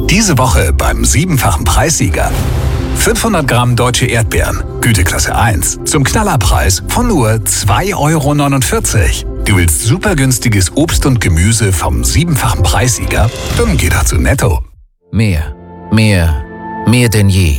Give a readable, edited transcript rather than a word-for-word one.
Diese Woche beim 7-fachen Preissieger. 500 Gramm deutsche Erdbeeren, Güteklasse 1, zum Knallerpreis von nur 2,49 €. Du willst super günstiges Obst und Gemüse vom 7-fachen Preissieger? Dann geh doch zu Netto. Mehr denn je.